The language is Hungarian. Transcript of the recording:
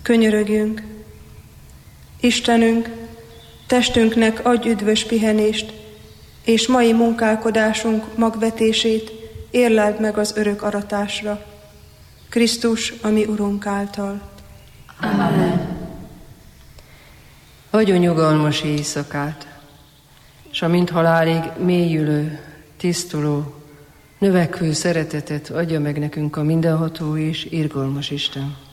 Könyörögjünk. Istenünk, testünknek adj üdvös pihenést, és mai munkálkodásunk magvetését érleld meg az örök aratásra. Krisztus, a mi Urunk által. Amen. Adjon nyugalmas éjszakát, s amint halálig mélyülő, tisztuló, növekvő szeretetet adja meg nekünk a mindenható és irgalmas Isten.